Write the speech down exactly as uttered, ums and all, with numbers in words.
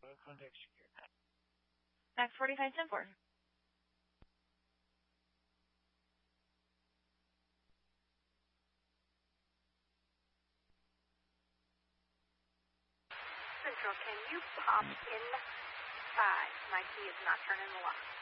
Max forty-five ten four. Central, can you pop in five? My key is not turning the lock.